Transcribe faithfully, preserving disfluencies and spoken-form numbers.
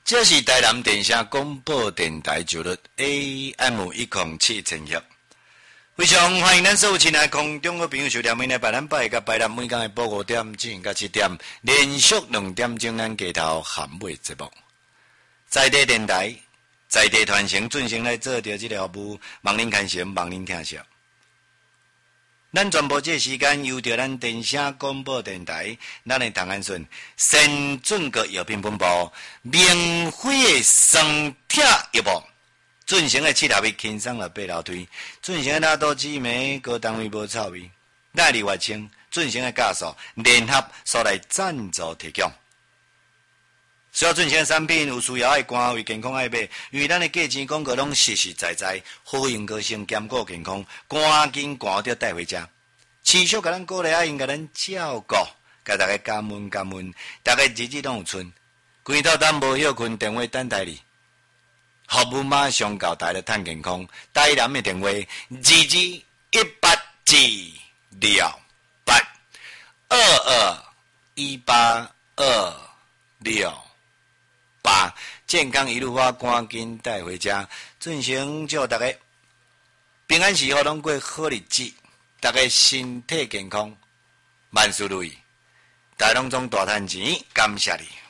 这是台南电声广播电台九六 A M 一零七千赫，非常欢迎咱所有亲爱空中的朋友收听每日百咱拜甲拜咱每天的报五点至甲七点，连续两点钟咱街头含尾节目，在地电台，在地传承进行来做着这个服务，望您看心，望您听笑。咱全部这时间由着咱电声广播电台，咱的唐安顺先准国药品本部免费的双铁药物，进行的七头味轻松了八楼推，进行的拉肚子梅各单位无臭味，耐力越清，进行的加速联合所来赞助提供。需要进行的产品有需要爱关为健康爱买，因为咱的价钱广告拢实实在在，好用个性兼顾健康，赶紧赶着带回家。持续甲咱鼓励爱用甲咱照顾，甲大家感恩感恩，大家日日拢有春。规套咱无休困电话等待你，服务马上到台的探健康，台南的电话二二一八至六八二二一八二六。把健康一路花赶紧带回家，进行祝大家平安喜乐，拢过好日子，大家身体健康，万事如意，大家拢总大赚钱，感谢你。